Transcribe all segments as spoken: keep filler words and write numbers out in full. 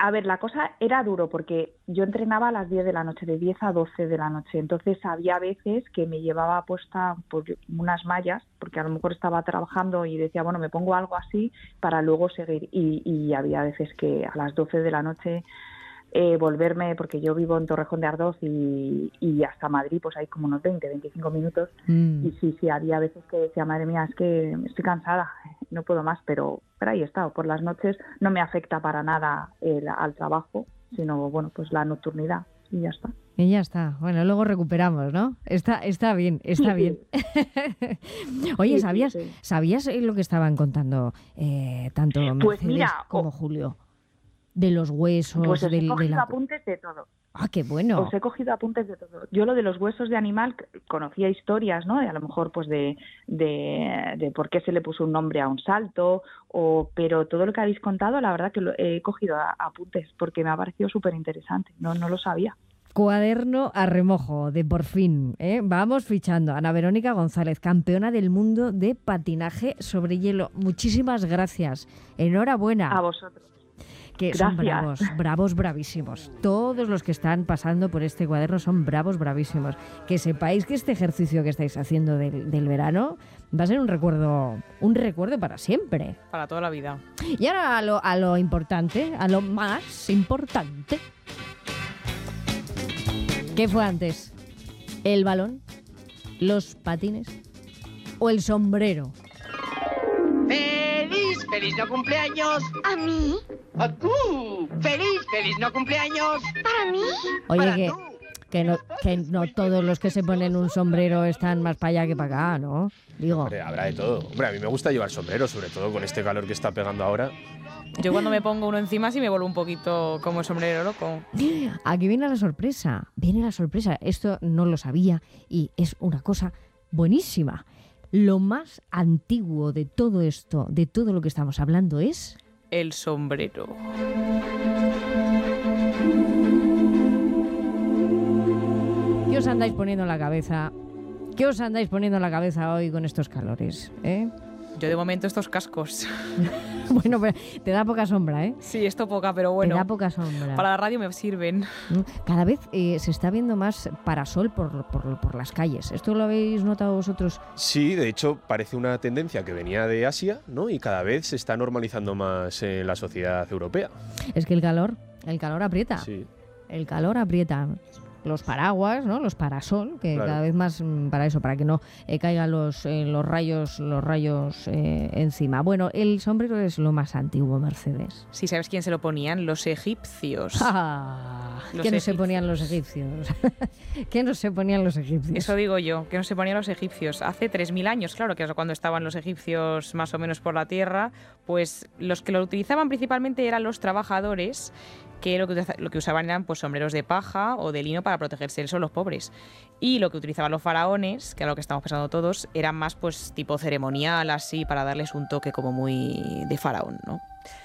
a ver, la cosa era duro porque yo entrenaba a las diez de la noche, de diez a doce de la noche. Entonces había veces que me llevaba puesta pues, unas mallas, porque a lo mejor estaba trabajando y decía, bueno, me pongo algo así para luego seguir. Y, y había veces que a las doce de la noche eh, volverme, porque yo vivo en Torrejón de Ardoz y, y hasta Madrid pues hay como unos veinte, veinticinco minutos. Mm. Y sí, sí, había veces que decía, madre mía, es que estoy cansada, no puedo más, pero, pero ahí he estado. Por las noches no me afecta para nada el, al trabajo, sino, bueno, pues la nocturnidad y ya está. Y ya está. Bueno, luego recuperamos, ¿no? Está, está bien, está bien. Oye, ¿sabías, sí, sí, sí. ¿sabías lo que estaban contando eh, tanto Mercedes pues mira, como o... Julio? De los huesos, pues os del, he cogido de la... apuntes de todo. Ah, qué bueno. Os he cogido apuntes de todo. Yo lo de los huesos de animal, conocía historias, ¿no? De, a lo mejor pues de, de, de por qué se le puso un nombre a un salto, o, pero todo lo que habéis contado, la verdad que lo, he cogido a, a apuntes, porque me ha parecido súper interesante, no, no lo sabía. Cuaderno a remojo de Por Fin, ¿eh? Vamos fichando. Ana Verónica González, campeona del mundo de patinaje sobre hielo. Muchísimas gracias. Enhorabuena. A vosotros. Que Gracias. Son bravos, bravos, bravísimos. Todos los que están pasando por este cuaderno son bravos, bravísimos. Que sepáis que este ejercicio que estáis haciendo del, del verano va a ser un recuerdo, un recuerdo para siempre. Para toda la vida. Y ahora a lo, a lo importante, a lo más importante. ¿Qué fue antes? ¿El balón? ¿Los patines? ¿O el sombrero? ¡Feliz, feliz no cumpleaños! ¿A mí? ¡A tú! ¡Feliz, feliz no cumpleaños! ¿Para mí? Oye, Para que, tú. que, no, que no todos los que se ponen un sombrero están más para allá que para acá, ¿no? Digo. Hombre, habrá de todo. Hombre, a mí me gusta llevar sombrero, sobre todo con este calor que está pegando ahora. Yo cuando me pongo uno encima sí me vuelvo un poquito como el sombrero loco. Aquí viene la sorpresa, viene la sorpresa. Esto no lo sabía y es una cosa buenísima. Lo más antiguo de todo esto, de todo lo que estamos hablando es... el sombrero. ¿Qué os andáis poniendo en la cabeza? ¿Qué os andáis poniendo en la cabeza hoy con estos calores? ¿Eh? Yo de momento estos cascos. Bueno, pero te da poca sombra, ¿eh? Sí, esto poca, pero bueno. Te da poca sombra. Para la radio me sirven. Cada vez eh, se está viendo más parasol por, por, por las calles. ¿Esto lo habéis notado vosotros? Sí, de hecho parece una tendencia que venía de Asia, ¿no? Y cada vez se está normalizando más en la sociedad europea. Es que el calor, el calor aprieta. Sí. El calor aprieta. Los paraguas, ¿no? Los parasol, que claro. Cada vez más para eso, para que no eh, caigan los, eh, los rayos, los rayos eh, encima. Bueno, el sombrero es lo más antiguo, Mercedes. Sí, ¿sabes quién se lo ponían? Los egipcios. Ah, los ¿Qué no se ponían los egipcios? ¿Qué no se ponían los egipcios? Eso digo yo, que no se ponían los egipcios. Hace tres mil años, claro, que es cuando estaban los egipcios más o menos por la tierra, pues los que lo utilizaban principalmente eran los trabajadores, que lo que, lo que usaban eran pues sombreros de paja o de lino para protegerse del sol, los pobres. Y lo que utilizaban los faraones, que es lo que estamos pensando todos, eran más pues tipo ceremonial, así, para darles un toque como muy de faraón, ¿no?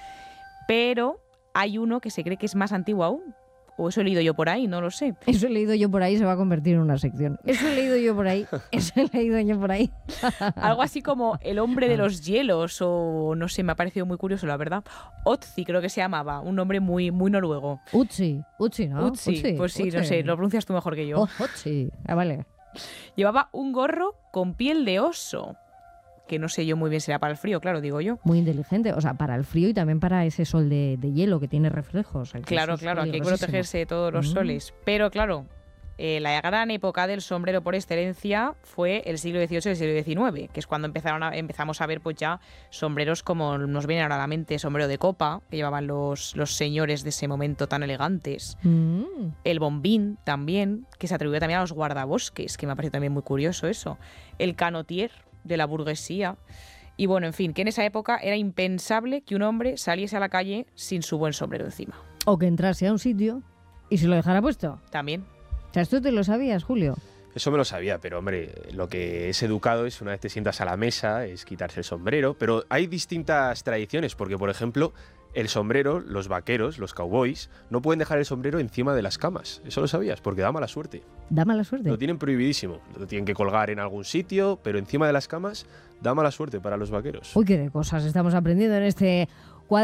Pero hay uno que se cree que es más antiguo aún. O eso he leído yo por ahí, no lo sé. Eso he leído yo por ahí, se va a convertir en una sección. Eso he leído yo por ahí, eso he leído yo por ahí. Algo así como el hombre de los hielos, o no sé, me ha parecido muy curioso, la verdad. Otzi creo que se llamaba, un nombre muy, muy noruego. Utsi, Utsi, ¿no? Utsi, Utsi pues sí, Utsi. No sé, lo pronuncias tú mejor que yo. Oh, Utsi, ah, vale. Llevaba un gorro con piel de oso. Que no sé yo muy bien si era para el frío, claro, digo yo. Muy inteligente, o sea, para el frío y también para ese sol de, de hielo que tiene reflejos. Claro, claro, aquí hay que protegerse de todos los mm. soles. Pero claro, eh, la gran época del sombrero por excelencia fue el siglo dieciocho y el siglo diecinueve, que es cuando empezaron a, empezamos a ver pues ya sombreros como nos viene ahora a la mente, sombrero de copa, que llevaban los, los señores de ese momento tan elegantes. Mm. El bombín también, que se atribuye también a los guardabosques, que me ha parecido también muy curioso eso. El canotier, de la burguesía. Y bueno, en fin, que en esa época era impensable que un hombre saliese a la calle sin su buen sombrero encima. O que entrase a un sitio y se lo dejara puesto. También. O sea, ¿esto te lo sabías, Julio? Eso me lo sabía, pero hombre, lo que es educado es una vez te sientas a la mesa, es quitarse el sombrero, pero hay distintas tradiciones, porque por ejemplo, el sombrero, los vaqueros, los cowboys, no pueden dejar el sombrero encima de las camas. Eso lo sabías, porque da mala suerte. ¿Da mala suerte? Lo tienen prohibidísimo. Lo tienen que colgar en algún sitio, pero encima de las camas da mala suerte para los vaqueros. Uy, qué de cosas estamos aprendiendo en este